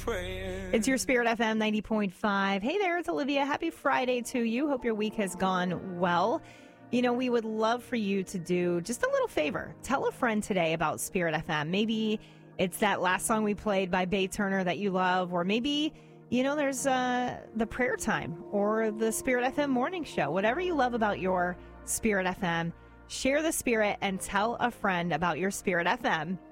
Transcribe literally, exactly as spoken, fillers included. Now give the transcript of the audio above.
It's your Spirit F M ninety point five. Hey there, it's Olivia. Happy Friday to you. Hope your week has gone well. You know, we would love for you to do just a little favor. Tell a friend today about Spirit F M. Maybe it's that last song we played by Bay Turner that you love, or maybe, you know, there's uh, the prayer time or the Spirit F M morning show. Whatever you love about your Spirit F M, share the Spirit and tell a friend about your Spirit F M.